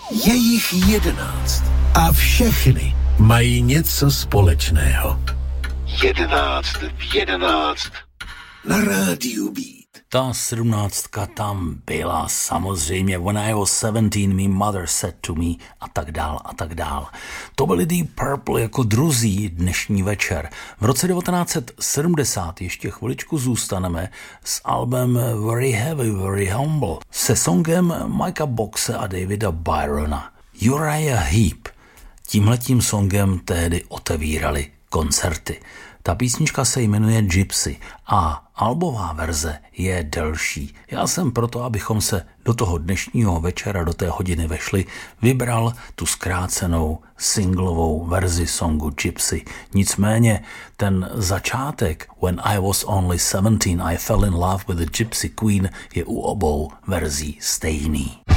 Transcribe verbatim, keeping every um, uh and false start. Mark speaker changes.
Speaker 1: Je jich jedenáct a všechny mají něco společného. Jedenáct v jedenáct na rádiu Beat.
Speaker 2: Ta sedmnáctka tam byla samozřejmě. When I was seventeen, my mother said to me a tak dál a tak dál. To byli Deep Purple jako druzí dnešní večer. V roce devatenáct sedmdesát ještě chviličku zůstaneme s albem Very Heavy, Very Humble se songem Mikea Boxe a Davida Byrona. Uriah Heep. Tímhletím songem tehdy otevírali koncerty. Ta písnička se jmenuje Gypsy a albová verze je delší. Já jsem proto, abychom se do toho dnešního večera, do té hodiny vešli, vybral tu zkrácenou singlovou verzi songu Gypsy. Nicméně ten začátek When I was only seventeen, I fell in love with the Gypsy Queen je u obou verzí stejný.